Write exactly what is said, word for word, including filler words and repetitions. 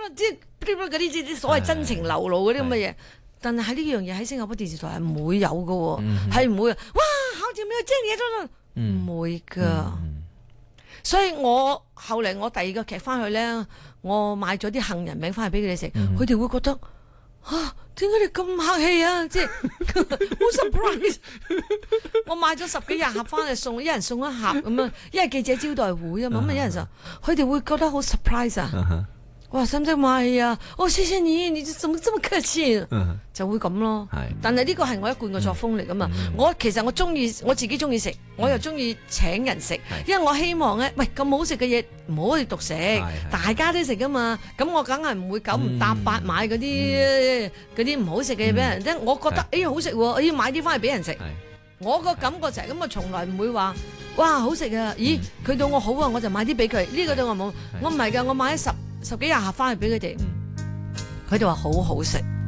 即係嗰啲啲所謂真情流露嗰啲咁嘅嘢。但係喺呢樣嘢喺新加坡電視台係唔會有嘅喎，係唔會啊！哇，好似咩即係嘢都唔會㗎。所以我後嚟我第二個劇翻去咧，我買咗啲杏仁餅翻去俾佢哋食，佢哋會覺得啊，點解你咁客氣啊？即係好 surprise。我買咗十幾廿盒翻去送，一人送一盒咁樣，因為記者招待會啊嘛，咁啊一人就佢哋會覺得好 surprise 啊！哇，使唔使買啊？哦，謝謝你，你怎麼這麼客氣？就會咁咯。但係呢個係我一貫嘅作風嚟噶嘛。我其實我中意，我自己中意食，我又中意請人食，因為我希望咧，喂咁好食嘅嘢唔好去獨食，大家都食噶嘛。咁我梗係唔會九唔搭八買嗰啲嗰啲唔好食嘅嘢俾人。即係我覺得誒好食喎，我要買啲翻去俾人食。我個感覺就係咁，我從來唔會話哇好食啊！咦，佢對我好啊，我就買啲俾佢。呢個對我冇，我唔係㗎，我買咗十。十幾廿盒翻去俾佢哋，佢哋話好好食。